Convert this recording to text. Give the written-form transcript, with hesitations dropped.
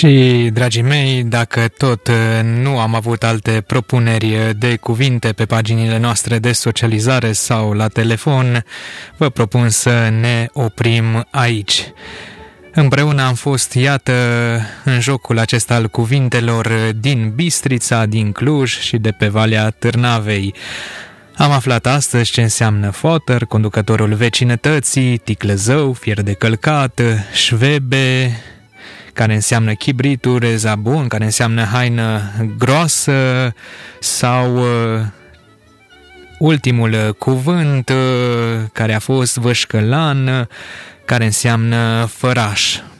Și, dragii mei, dacă tot nu am avut alte propuneri de cuvinte pe paginile noastre de socializare sau la telefon, vă propun să ne oprim aici. Împreună am fost, iată, în jocul acesta al cuvintelor din Bistrița, din Cluj și de pe Valea Târnavei. Am aflat astăzi ce înseamnă foter, conducătorul vecinătății, ticlăzău, fier de călcat, șvebe, care înseamnă chibritul, rezabun, care înseamnă haină groasă, sau ultimul cuvânt care a fost vășcălan, care înseamnă făraș.